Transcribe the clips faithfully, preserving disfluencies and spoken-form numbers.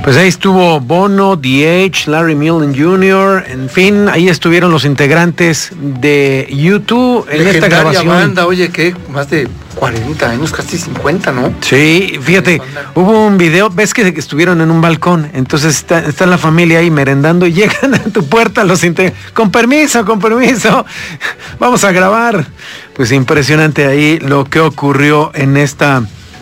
Pues ahí estuvo Bono, D H, Larry Mullen junior, en fin, ahí estuvieron los integrantes de U dos en Legendaria esta grabación. Banda, oye, que más de cuarenta años, casi cincuenta, ¿no? Sí, fíjate, hubo un video, ves que estuvieron en un balcón, entonces está, está la familia ahí merendando y llegan a tu puerta los integrantes, con permiso, con permiso, vamos a grabar. Pues impresionante ahí lo que ocurrió en esta,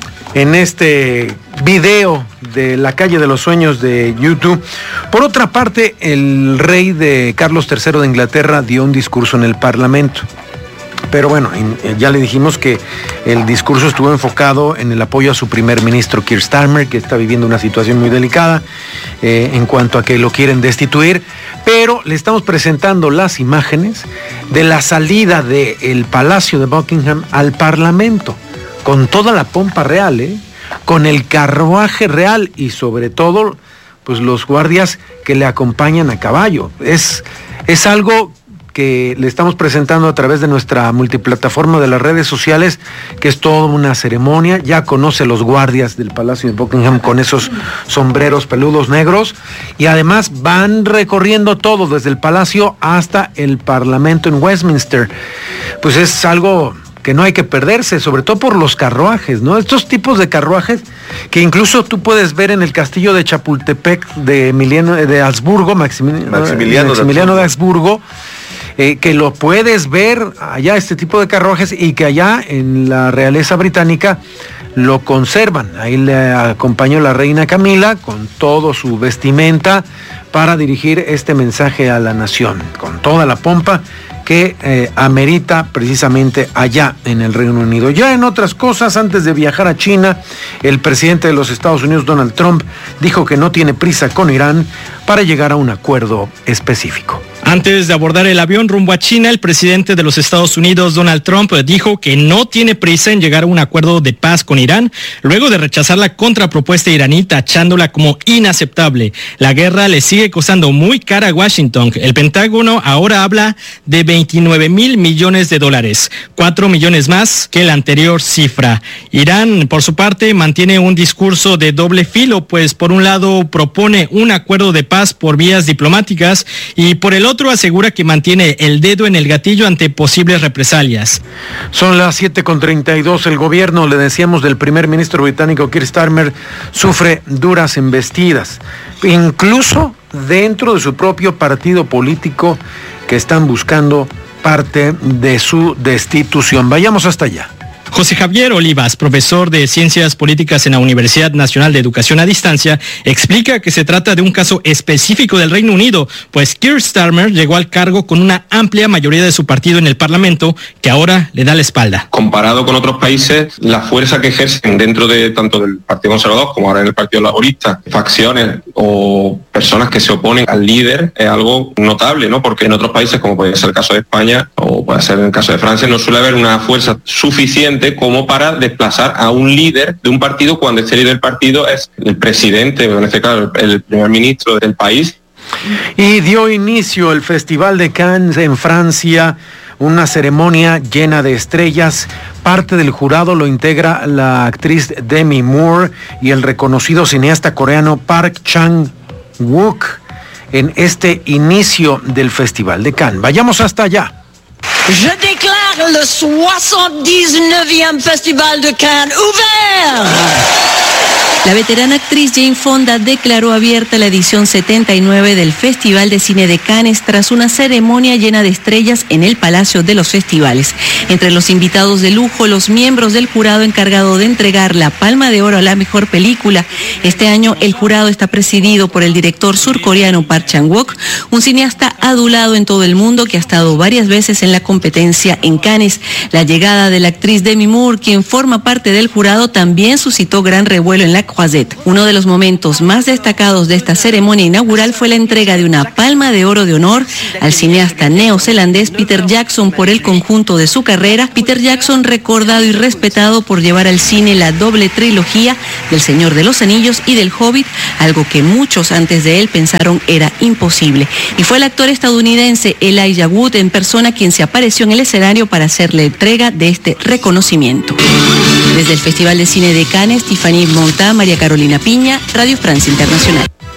en este video de la calle de los sueños de U dos. Por otra parte, el rey de Carlos tercero de Inglaterra dio un discurso en el Parlamento. Pero bueno, ya le dijimos que el discurso estuvo enfocado en el apoyo a su primer ministro Keir Starmer, que está viviendo una situación muy delicada eh, en cuanto a que lo quieren destituir. Pero le estamos presentando las imágenes de la salida del Palacio de Buckingham al Parlamento, con toda la pompa real, ¿eh? Con el carruaje real y sobre todo pues los guardias que le acompañan a caballo. Es, es algo que le estamos presentando a través de nuestra multiplataforma de las redes sociales, que es toda una ceremonia. Ya conoce los guardias del Palacio de Buckingham con esos sombreros peludos negros, y además van recorriendo todo desde el Palacio hasta el Parlamento en Westminster. Pues es algo que no hay que perderse, sobre todo por los carruajes, ¿no? Estos tipos de carruajes que incluso tú puedes ver en el castillo de Chapultepec de Emiliano de Habsburgo, Maximiliano, Maximiliano, Maximiliano de Habsburgo, eh, que lo puedes ver allá, este tipo de carruajes, y que allá en la realeza británica lo conservan. Ahí le acompañó la reina Camila con todo su vestimenta para dirigir este mensaje a la nación, con toda la pompa que eh, amerita precisamente allá en el Reino Unido. Ya en otras cosas, antes de viajar a China, el presidente de los Estados Unidos, Donald Trump, dijo que no tiene prisa con Irán para llegar a un acuerdo específico. Antes de abordar el avión rumbo a China, el presidente de los Estados Unidos, Donald Trump, dijo que no tiene prisa en llegar a un acuerdo de paz con Irán, luego de rechazar la contrapropuesta iraní, tachándola como inaceptable. La guerra le sigue costando muy cara a Washington. El Pentágono ahora habla de veintinueve mil millones de dólares, cuatro millones más que la anterior cifra. Irán, por su parte, mantiene un discurso de doble filo, pues por un lado propone un acuerdo de paz por vías diplomáticas y por el otro Otro asegura que mantiene el dedo en el gatillo ante posibles represalias. Son las siete con treinta y dos. El gobierno, le decíamos, del primer ministro británico Keir Starmer sufre duras embestidas, incluso dentro de su propio partido político, que están buscando parte de su destitución. Vayamos hasta allá. José Javier Olivas, profesor de Ciencias Políticas en la Universidad Nacional de Educación a Distancia, explica que se trata de un caso específico del Reino Unido, pues Keir Starmer llegó al cargo con una amplia mayoría de su partido en el Parlamento, que ahora le da la espalda. Comparado con otros países, la fuerza que ejercen dentro de tanto del Partido Conservador como ahora en el Partido Laborista, facciones o personas que se oponen al líder, es algo notable, ¿no? Porque en otros países, como puede ser el caso de España o puede ser el caso de Francia, no suele haber una fuerza suficiente como para desplazar a un líder de un partido cuando este líder del partido es el presidente, o en este caso el primer ministro del país. Y dio inicio el Festival de Cannes en Francia, una ceremonia llena de estrellas. Parte del jurado lo integra la actriz Demi Moore y el reconocido cineasta coreano Park Chan-wook en este inicio del Festival de Cannes. Vayamos hasta allá. Je déclare le soixante-dix-neuvième Festival de Cannes ouvert. La veterana actriz Jane Fonda declaró abierta la edición setenta y nueve del Festival de Cine de Cannes tras una ceremonia llena de estrellas en el Palacio de los Festivales. Entre los invitados de lujo, los miembros del jurado encargado de entregar la Palma de Oro a la mejor película. Este año el jurado está presidido por el director surcoreano Park Chan-wook, un cineasta adulado en todo el mundo que ha estado varias veces en la competencia en Cannes. La llegada de la actriz Demi Moore, quien forma parte del jurado, también suscitó gran revuelo en la Croisette. Uno de los momentos más destacados de esta ceremonia inaugural fue la entrega de una Palma de Oro de honor al cineasta neozelandés Peter Jackson por el conjunto de su carrera. Peter Jackson, recordado y respetado por llevar al cine la doble trilogía del Señor de los Anillos y del Hobbit, algo que muchos antes de él pensaron era imposible. Y fue el actor estadounidense Elijah Wood en persona quien se apareció en el escenario para hacerle entrega de este reconocimiento. Desde el Festival de Cine de Cannes, Tiffany Monta, María Carolina Piña, Radio France Internacional.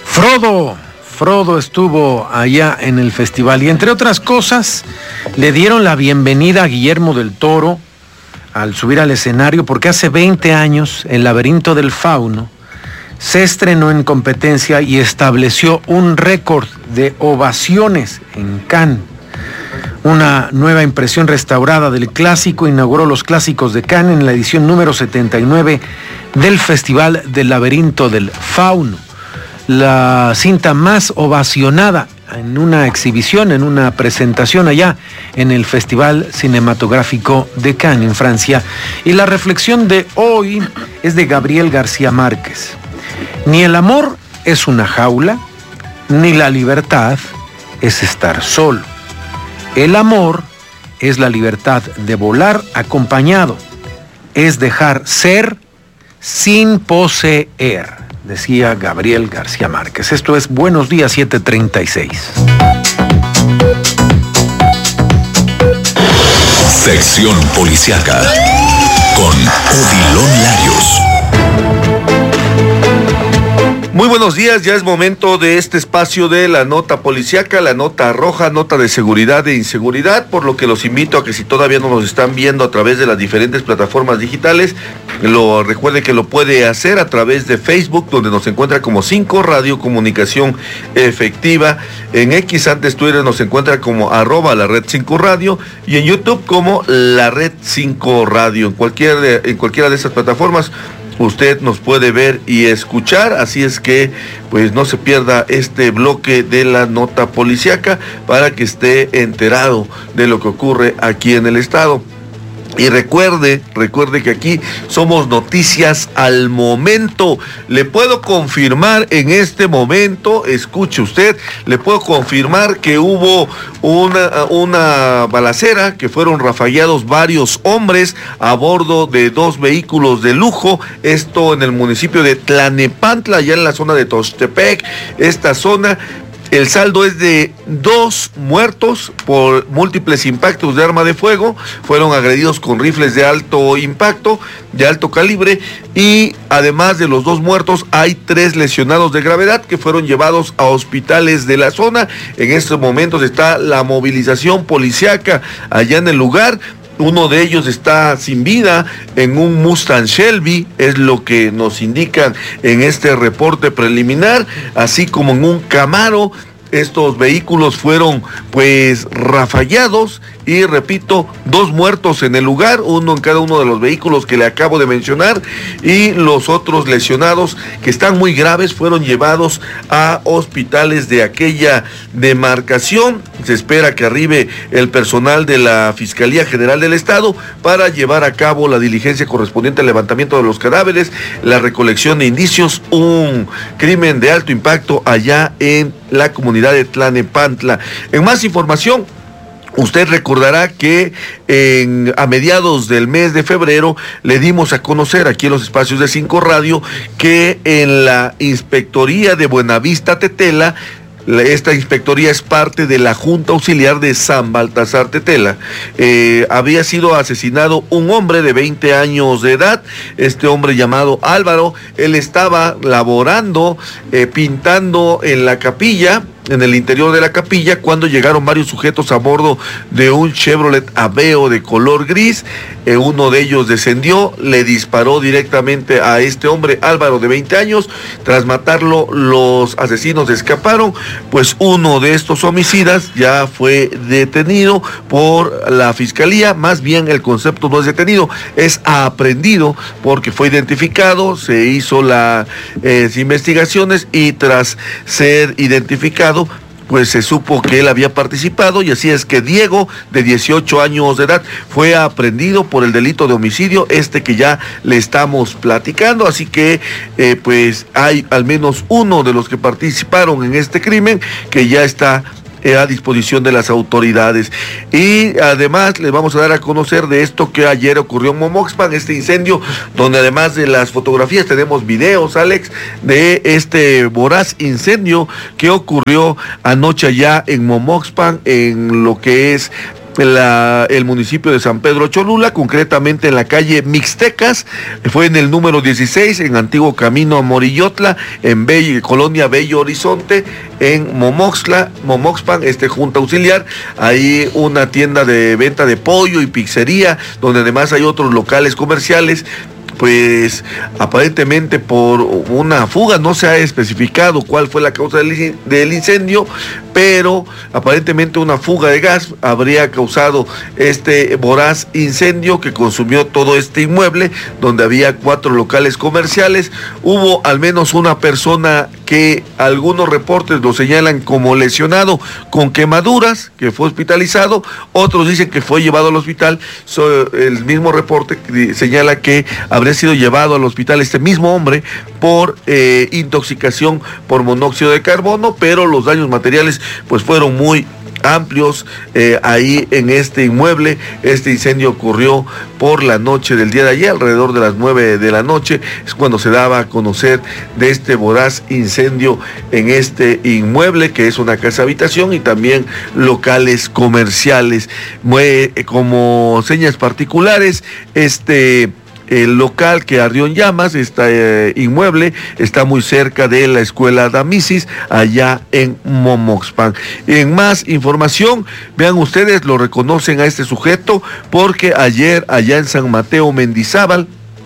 Frodo, Frodo estuvo allá en el festival y entre otras cosas le dieron la bienvenida a Guillermo del Toro al subir al escenario porque hace veinte años El laberinto del fauno se estrenó en competencia y estableció un récord de ovaciones en Cannes. Una nueva impresión restaurada del clásico inauguró los clásicos de Cannes en la edición número setenta y nueve del Festival del Laberinto del Fauno. La cinta más ovacionada en una exhibición, en una presentación allá en el Festival Cinematográfico de Cannes, en Francia. Y la reflexión de hoy es de Gabriel García Márquez. Ni el amor es una jaula, ni la libertad es estar solo. El amor es la libertad de volar acompañado, es dejar ser sin poseer, decía Gabriel García Márquez. Esto es Buenos Días siete treinta y seis. Sección Policiaca con Odilon Larios. Muy buenos días, ya es momento de este espacio de la nota policiaca, la nota roja, nota de seguridad e inseguridad, por lo que los invito a que si todavía no nos están viendo a través de las diferentes plataformas digitales, lo recuerde que lo puede hacer a través de Facebook, donde nos encuentra como cinco Radio Comunicación Efectiva, en X, antes Twitter, nos encuentra como arroba la red cinco Radio, y en YouTube como la red cinco Radio. En cualquier, en cualquiera de esas plataformas usted nos puede ver y escuchar, así es que pues no se pierda este bloque de la nota policiaca para que esté enterado de lo que ocurre aquí en el estado. Y recuerde, recuerde que aquí somos noticias al momento. Le puedo confirmar en este momento, escuche usted, le puedo confirmar que hubo una, una balacera, que fueron rafagueados varios hombres a bordo de dos vehículos de lujo, esto en el municipio de Tlanepantla, allá en la zona de Tuxtepec, esta zona. El saldo es de dos muertos por múltiples impactos de arma de fuego, fueron agredidos con rifles de alto impacto, de alto calibre, y además de los dos muertos hay tres lesionados de gravedad que fueron llevados a hospitales de la zona. En estos momentos está la movilización policiaca allá en el lugar. Uno de ellos está sin vida en un Mustang Shelby, es lo que nos indican en este reporte preliminar, así como en un Camaro. Estos vehículos fueron pues rafagueados y repito, dos muertos en el lugar, uno en cada uno de los vehículos que le acabo de mencionar, y los otros lesionados que están muy graves fueron llevados a hospitales de aquella demarcación. Se espera que arribe el personal de la Fiscalía General del Estado para llevar a cabo la diligencia correspondiente al levantamiento de los cadáveres, la recolección de indicios, un crimen de alto impacto allá en la comunidad de Tlanepantla. En más información, usted recordará que en, a mediados del mes de febrero le dimos a conocer aquí en los espacios de cinco Radio que en la Inspectoría de Buenavista Tetela, esta inspectoría es parte de la Junta Auxiliar de San Baltasar Tetela, eh, había sido asesinado un hombre de veinte años de edad, este hombre llamado Álvaro. Él estaba laborando, eh, pintando en la capilla, en el interior de la capilla, cuando llegaron varios sujetos a bordo de un Chevrolet Aveo de color gris. Eh, uno de ellos descendió, le disparó directamente a este hombre, Álvaro, de veinte años. Tras matarlo, los asesinos escaparon, pues uno de estos homicidas ya fue detenido por la Fiscalía. Más bien el concepto no es detenido, es aprehendido, porque fue identificado, se hizo las eh, investigaciones y tras ser identificado, pues se supo que él había participado, y así es que Diego, de dieciocho años de edad, fue aprehendido por el delito de homicidio, este que ya le estamos platicando. Así que eh, pues hay al menos uno de los que participaron en este crimen que ya está a disposición de las autoridades. Y además les vamos a dar a conocer de esto que ayer ocurrió en Momoxpan, este incendio, donde además de las fotografías tenemos videos, Alex, de este voraz incendio que ocurrió anoche allá en Momoxpan, en lo que es la, el municipio de San Pedro Cholula, concretamente en la calle Mixtecas, fue en el número dieciséis, en Antiguo Camino a Morillotla, en Bello, Colonia Bello Horizonte, en Momoxla, Momoxpan, este Junta Auxiliar, ahí una tienda de venta de pollo y pizzería, donde además hay otros locales comerciales. Pues aparentemente por una fuga, no se ha especificado cuál fue la causa del, del incendio, pero aparentemente una fuga de gas habría causado este voraz incendio que consumió todo este inmueble, donde había cuatro locales comerciales. Hubo al menos una persona que algunos reportes lo señalan como lesionado con quemaduras, que fue hospitalizado, otros dicen que fue llevado al hospital. So, el mismo reporte señala que habría sido llevado al hospital este mismo hombre por eh, intoxicación por monóxido de carbono, pero los daños materiales pues fueron muy amplios eh, ahí en este inmueble. Este incendio ocurrió por la noche del día de ayer, alrededor de las nueve de la noche, es cuando se daba a conocer de este voraz incendio en este inmueble, que es una casa habitación y también locales comerciales. Mue, como señas particulares, este el local que ardió en llamas, este eh, inmueble, está muy cerca de la escuela Damisis, allá en Momoxpan. En más información, vean ustedes, lo reconocen a este sujeto, porque ayer, allá en San Mateo Mendizábal,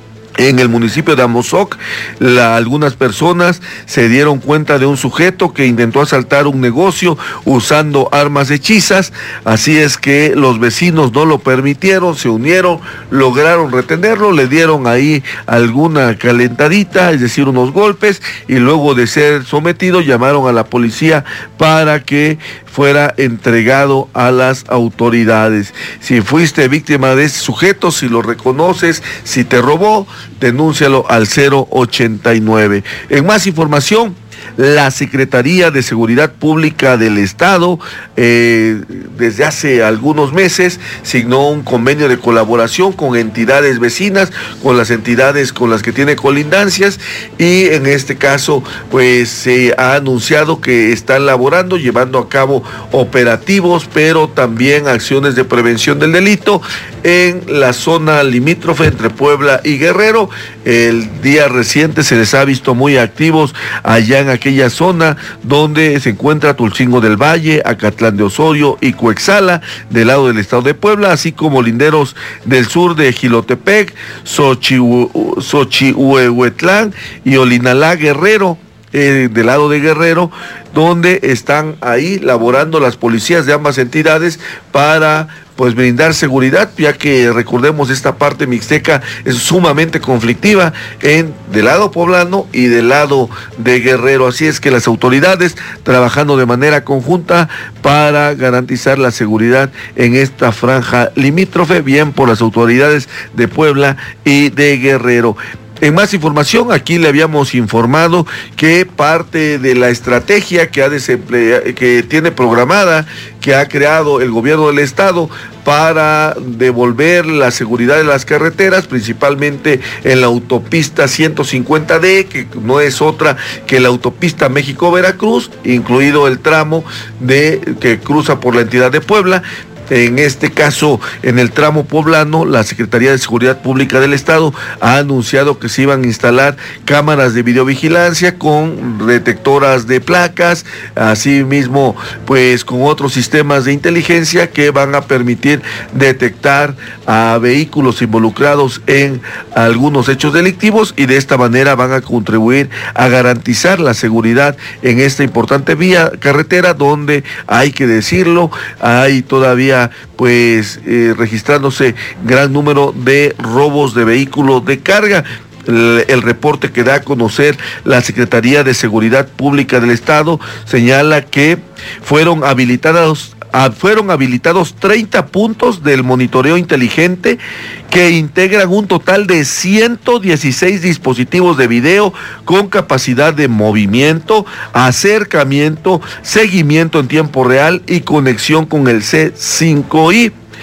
en el municipio de Amozoc, la, algunas personas se dieron cuenta de un sujeto que intentó asaltar un negocio usando armas hechizas, así es que los vecinos no lo permitieron, se unieron, lograron retenerlo, le dieron ahí alguna calentadita, es decir, unos golpes, y luego de ser sometido llamaron a la policía para que fuera entregado a las autoridades. Si fuiste víctima de ese sujeto, si lo reconoces, si te robó, denúncialo al cero ochenta y nueve. En más información, la Secretaría de Seguridad Pública del Estado eh, desde hace algunos meses signó un convenio de colaboración con entidades vecinas, con las entidades con las que tiene colindancias, y en este caso pues se ha anunciado que están laborando, llevando a cabo operativos, pero también acciones de prevención del delito en la zona limítrofe entre Puebla y Guerrero. El día reciente se les ha visto muy activos allá en aquella zona donde se encuentra Tulcingo del Valle, Acatlán de Osorio y Coexala, del lado del estado de Puebla, así como linderos del sur de Jilotepec, Xochihuehuetlán y Olinalá, Guerrero. Eh, del lado de Guerrero, donde están ahí laborando las policías de ambas entidades para pues brindar seguridad, ya que recordemos esta parte mixteca es sumamente conflictiva en del lado poblano y del lado de Guerrero, así es que las autoridades trabajando de manera conjunta para garantizar la seguridad en esta franja limítrofe, bien por las autoridades de Puebla y de Guerrero. En más información, aquí le habíamos informado que parte de la estrategia que, ha que tiene programada, que ha creado el gobierno del estado para devolver la seguridad de las carreteras, principalmente en la autopista ciento cincuenta D, que no es otra que la autopista México-Veracruz, incluido el tramo de que cruza por la entidad de Puebla. En este caso, en el tramo poblano, la Secretaría de Seguridad Pública del Estado ha anunciado que se iban a instalar cámaras de videovigilancia con detectoras de placas, asimismo, pues con otros sistemas de inteligencia que van a permitir detectar a vehículos involucrados en algunos hechos delictivos, y de esta manera van a contribuir a garantizar la seguridad en esta importante vía carretera, donde hay que decirlo, hay todavía pues eh, registrándose gran número de robos de vehículos de carga. El, el reporte que da a conocer la Secretaría de Seguridad Pública del Estado señala que fueron habilitados fueron habilitados treinta puntos del monitoreo inteligente que integran un total de ciento dieciséis dispositivos de video con capacidad de movimiento, acercamiento, seguimiento en tiempo real y conexión con el C cinco I.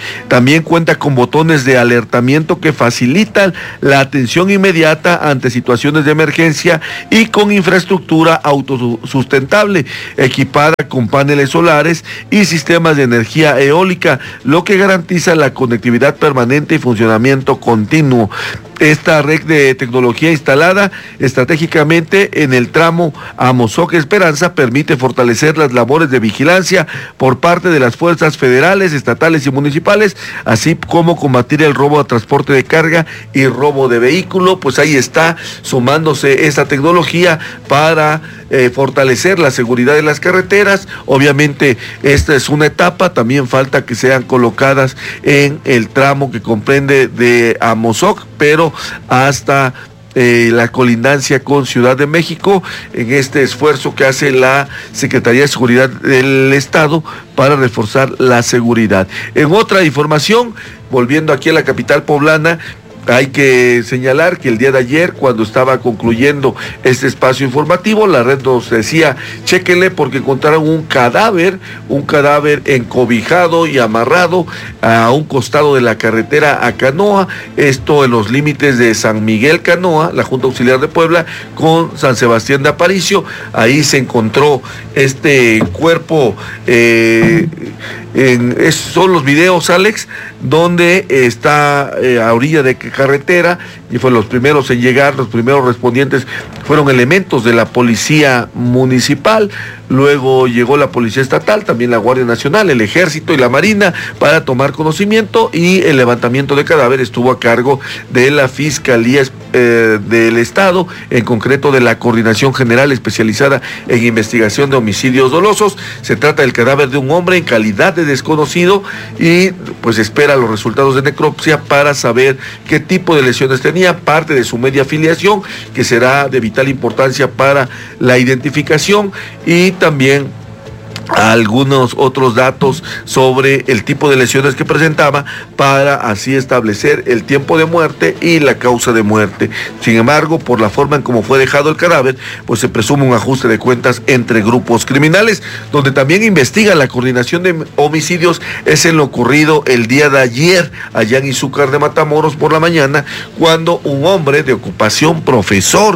También cuenta con botones de alertamiento que facilitan la atención inmediata ante situaciones de emergencia y con infraestructura autosustentable, equipada con paneles solares y sistemas de energía eólica, lo que garantiza la conectividad permanente y funcionamiento continuo. Esta red de tecnología instalada estratégicamente en el tramo Amozoc Esperanza permite fortalecer las labores de vigilancia por parte de las fuerzas federales, estatales y municipales, así como combatir el robo de transporte de carga y robo de vehículo. Pues ahí está sumándose esta tecnología para eh, fortalecer la seguridad de las carreteras. Obviamente esta es una etapa, también falta que sean colocadas en el tramo que comprende de Amozoc, pero hasta eh, la colindancia con Ciudad de México, en este esfuerzo que hace la Secretaría de Seguridad del Estado para reforzar la seguridad. En otra información, volviendo aquí a la capital poblana, hay que señalar que el día de ayer, cuando estaba concluyendo este espacio informativo, la red nos decía, chéquenle porque encontraron un cadáver, un cadáver encobijado y amarrado a un costado de la carretera a Canoa, esto en los límites de San Miguel Canoa, la Junta Auxiliar de Puebla, con San Sebastián de Aparicio. Ahí se encontró este cuerpo, eh, en, es, son los videos, Alex, donde está eh, a orilla de carretera, y fueron los primeros en llegar, los primeros respondientes fueron elementos de la policía municipal, luego llegó la policía estatal, también la Guardia Nacional, el Ejército y la Marina para tomar conocimiento, y el levantamiento de cadáver estuvo a cargo de la Fiscalía eh, del Estado, en concreto de la Coordinación General Especializada en Investigación de Homicidios Dolosos. Se trata del cadáver de un hombre en calidad de desconocido y pues espera los resultados de necropsia para saber qué tipo de lesiones tenía, parte de su media afiliación, que será de vital importancia para la identificación, y también algunos otros datos sobre el tipo de lesiones que presentaba para así establecer el tiempo de muerte y la causa de muerte. Sin embargo, por la forma en cómo fue dejado el cadáver, pues se presume un ajuste de cuentas entre grupos criminales. Donde también investiga la coordinación de homicidios es en lo ocurrido el día de ayer allá en Izúcar de Matamoros por la mañana, cuando un hombre de ocupación profesor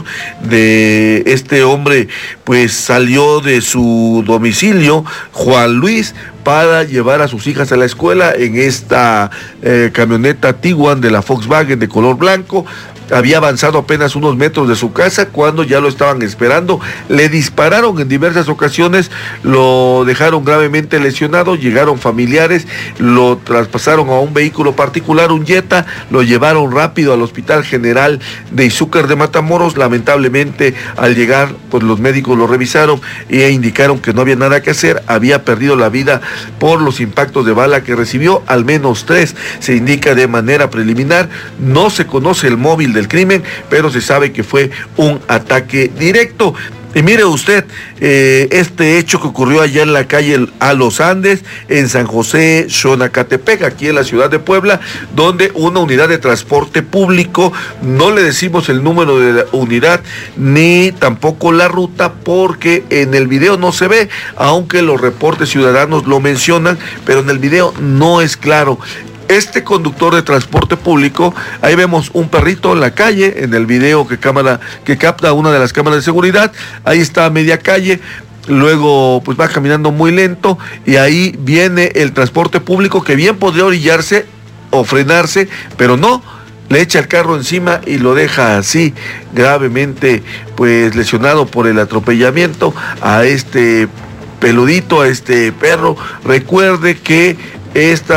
de este hombre pues salió de su domicilio, Juan Luis, para llevar a sus hijas a la escuela en esta eh, camioneta Tiguan de la Volkswagen de color blanco. Había avanzado apenas unos metros de su casa cuando ya lo estaban esperando. Le dispararon en diversas ocasiones, lo dejaron gravemente lesionado, llegaron familiares, lo traspasaron a un vehículo particular, un Jetta, lo llevaron rápido al Hospital General de Izúcar de Matamoros. Lamentablemente, al llegar, pues los médicos lo revisaron e indicaron que no había nada que hacer, había perdido la vida por los impactos de bala que recibió, al menos tres, se indica de manera preliminar. No se conoce el móvil del crimen, pero se sabe que fue un ataque directo. Y mire usted, eh, este hecho que ocurrió allá en la calle A Los Andes, en San José, Xonacatepec, aquí en la ciudad de Puebla, donde una unidad de transporte público, no le decimos el número de la unidad, ni tampoco la ruta, porque en el video no se ve, aunque los reportes ciudadanos lo mencionan, pero en el video no es claro. Este conductor de transporte público, ahí vemos un perrito en la calle, en el video que cámara, que capta una de las cámaras de seguridad, ahí está a media calle, luego pues va caminando muy lento, y ahí viene el transporte público que bien podría orillarse o frenarse, pero no, le echa el carro encima y lo deja así, gravemente pues lesionado por el atropellamiento a este peludito, a este perro. Recuerde que este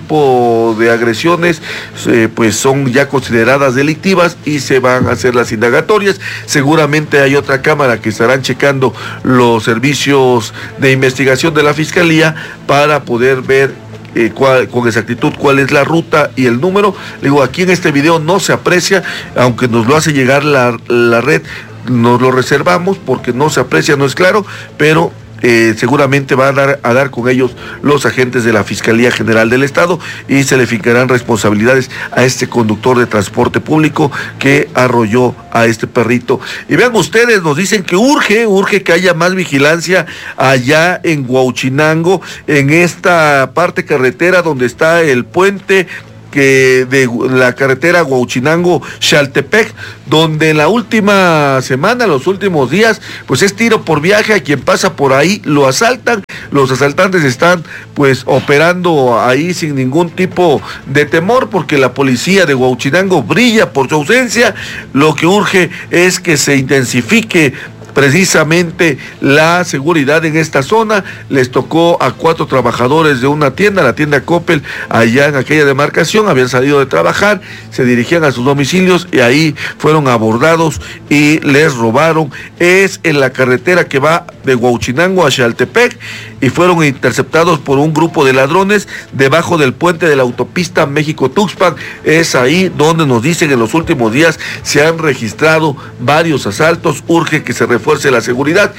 tipo de agresiones eh, pues son ya consideradas delictivas y se van a hacer las indagatorias. Seguramente hay otra cámara que estarán checando los servicios de investigación de la Fiscalía para poder ver eh, cuál, con exactitud cuál es la ruta y el número. Digo, aquí en este video no se aprecia, aunque nos lo hace llegar la, la red, nos lo reservamos porque no se aprecia, no es claro, pero eh, seguramente va a dar, a dar con ellos los agentes de la Fiscalía General del Estado y se le fijarán responsabilidades a este conductor de transporte público que arrolló a este perrito. Y vean ustedes, nos dicen que urge, urge que haya más vigilancia allá en Huauchinango, en esta parte carretera donde está el puente que de la carretera Huauchinango-Xaltepec, donde en la última semana, los últimos días, pues es tiro por viaje. A quien pasa por ahí lo asaltan. Los asaltantes están pues operando ahí sin ningún tipo de temor, porque la policía de Huauchinango brilla por su ausencia. Lo que urge es que se intensifique precisamente la seguridad en esta zona. Les tocó a cuatro trabajadores de una tienda, la tienda Coppel, allá en aquella demarcación. Habían salido de trabajar, se dirigían a sus domicilios y ahí fueron abordados y les robaron. Es en la carretera que va de Huauchinango a Xaltepec y fueron interceptados por un grupo de ladrones debajo del puente de la autopista México-Tuxpan. Es ahí donde nos dicen en los últimos días se han registrado varios asaltos. Urge que se refuerce la seguridad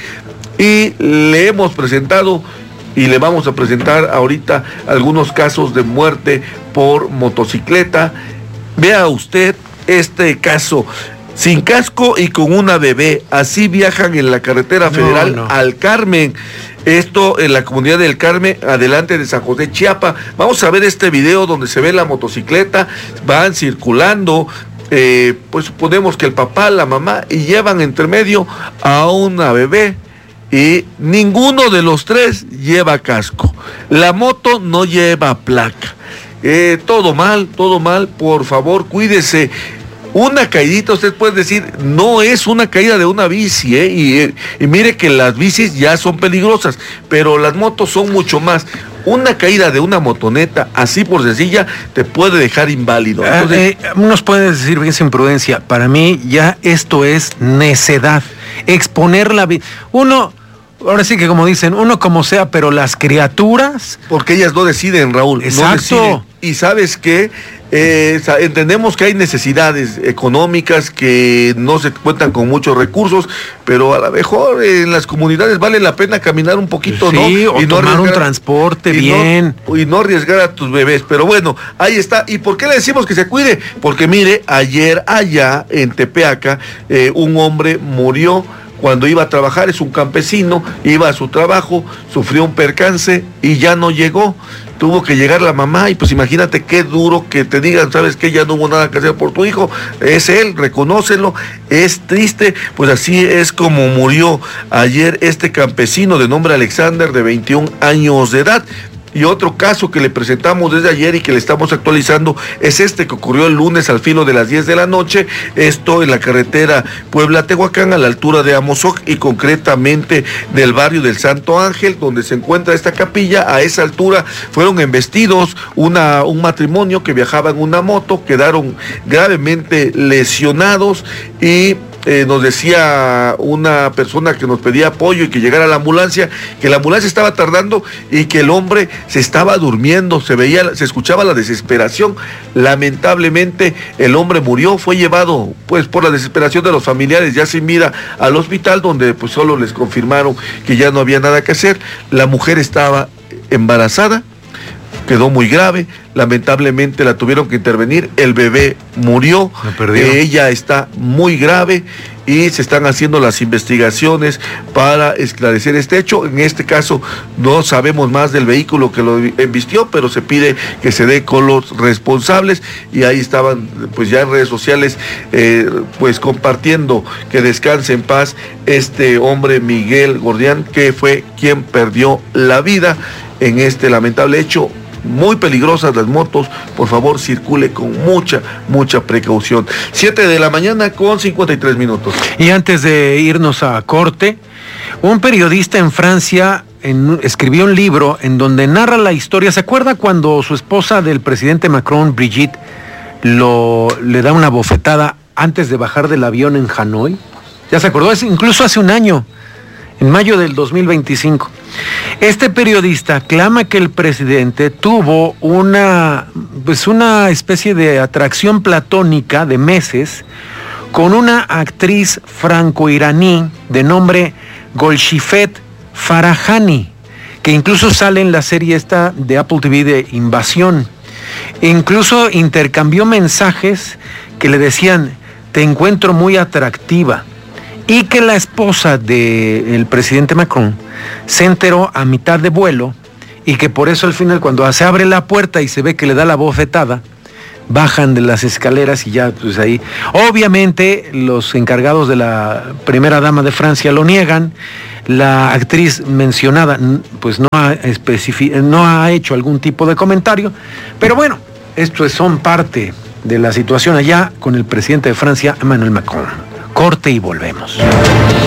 y le hemos presentado y le vamos a presentar ahorita algunos casos de muerte por motocicleta. Vea usted este caso. Sin casco y con una bebé, así viajan en la carretera federal no, no. al Carmen. Esto en la comunidad del Carmen, adelante de San José, Chiapa. Vamos a ver este video donde se ve la motocicleta, van circulando, eh, pues suponemos que el papá, la mamá, y llevan entre medio a una bebé. Y ninguno de los tres lleva casco. La moto no lleva placa. Eh, todo mal, todo mal. Por favor, cuídese. Una caidita, usted puede decir, no es una caída de una bici, ¿eh? y, y mire que las bicis ya son peligrosas, pero las motos son mucho más. Una caída de una motoneta, así por sencilla, te puede dejar inválido. Entonces, eh, eh, unos pueden decir bien sin prudencia, para mí ya esto es necedad, exponer la vida. Uno... Ahora sí que como dicen, uno como sea, pero las criaturas... Porque ellas no deciden, Raúl. Exacto. No deciden. Y ¿sabes qué? Eh, entendemos que hay necesidades económicas, que no se cuentan con muchos recursos, pero a lo mejor en las comunidades vale la pena caminar un poquito, sí, ¿no? O y no tomar un transporte y bien. No, y no arriesgar a tus bebés. Pero bueno, ahí está. ¿Y por qué le decimos que se cuide? Porque mire, ayer allá en Tepeaca, eh, un hombre murió cuando iba a trabajar. Es un campesino, iba a su trabajo, sufrió un percance y ya no llegó. Tuvo que llegar la mamá y pues imagínate qué duro que te digan, ¿sabes qué? Ya no hubo nada que hacer por tu hijo. Es él, reconócelo. Es triste, pues así es como murió ayer este campesino de nombre Alexander, de veintiún años de edad. Y otro caso que le presentamos desde ayer y que le estamos actualizando es este que ocurrió el lunes al filo de las diez de la noche, esto en la carretera Puebla-Tehuacán, a la altura de Amozoc y concretamente del barrio del Santo Ángel, donde se encuentra esta capilla. A esa altura fueron embestidos una, un matrimonio que viajaba en una moto, quedaron gravemente lesionados y... Eh, nos decía una persona que nos pedía apoyo y que llegara la ambulancia, que la ambulancia estaba tardando y que el hombre se estaba durmiendo, se veía, se escuchaba la desesperación. Lamentablemente el hombre murió, fue llevado pues por la desesperación de los familiares ya sin vida al hospital, donde pues solo les confirmaron que ya no había nada que hacer. La mujer estaba embarazada, quedó muy grave, lamentablemente la tuvieron que intervenir, el bebé murió, eh, ella está muy grave y se están haciendo las investigaciones para esclarecer este hecho. En este caso no sabemos más del vehículo que lo embistió, pero se pide que se dé con los responsables y ahí estaban pues ya en redes sociales eh, pues compartiendo que descanse en paz este hombre Miguel Gordián, que fue quien perdió la vida en este lamentable hecho. Muy peligrosas las motos, por favor circule con mucha, mucha precaución. siete de la mañana con cincuenta y tres minutos. Y antes de irnos a corte, un periodista en Francia en, escribió un libro en donde narra la historia. ¿Se acuerda cuando su esposa del presidente Macron, Brigitte, lo, le da una bofetada antes de bajar del avión en Hanoi? ¿Ya se acordó? Es incluso hace un año, en mayo del dos mil veinticinco. Este periodista clama que el presidente tuvo una, pues una especie de atracción platónica de meses con una actriz franco-iraní de nombre Golshifet Farahani, que incluso sale en la serie esta de Apple T V de Invasión. E incluso intercambió mensajes que le decían, te encuentro muy atractiva. Y que la esposa del presidente Macron se enteró a mitad de vuelo y que por eso al final cuando se abre la puerta y se ve que le da la bofetada, bajan de las escaleras y ya pues ahí. Obviamente los encargados de la primera dama de Francia lo niegan. La actriz mencionada pues no ha, especific- no ha hecho algún tipo de comentario, pero bueno, estos son parte de la situación allá con el presidente de Francia, Emmanuel Macron. Corte y volvemos.